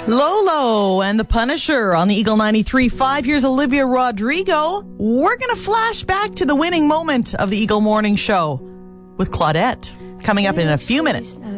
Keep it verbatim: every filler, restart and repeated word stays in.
Lolo and the Punisher on the Eagle ninety-three. Five years Olivia Rodrigo. We're going to flash back to the winning moment of the Eagle Morning Show with Claudette coming up in a few minutes.